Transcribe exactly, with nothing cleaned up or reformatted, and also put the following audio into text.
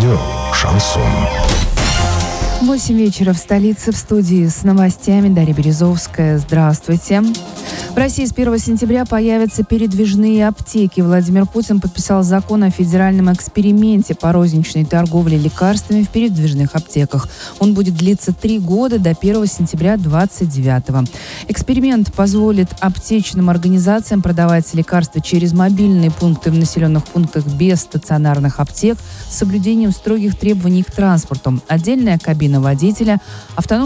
Радио «Шансон». восемь вечера в столице. В студии с новостями Дарья Березовская. Здравствуйте. В России с первого сентября появятся передвижные аптеки. Владимир Путин подписал закон о федеральном эксперименте по розничной торговле лекарствами в передвижных аптеках. Он будет длиться три года до первого сентября двадцать девятого. Эксперимент позволит аптечным организациям продавать лекарства через мобильные пункты в населенных пунктах без стационарных аптек с соблюдением строгих требований к транспорту. Отдельная кабина водителя, автономная